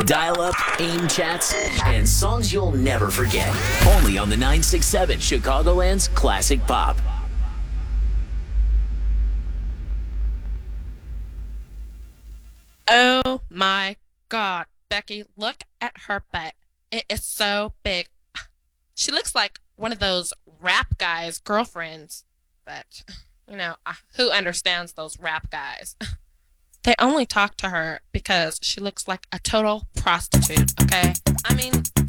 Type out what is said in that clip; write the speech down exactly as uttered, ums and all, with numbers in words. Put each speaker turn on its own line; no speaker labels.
Dial-up, aim chats, and songs you'll never forget. Only on the nine six seven Chicagoland's Classic Pop.
Oh my God, Becky, look at her butt. It is so big. She looks like one of those rap guys' girlfriends. But, you know, uh, who understands those rap guys? They only talk to her because she looks like a total prostitute, okay? I mean,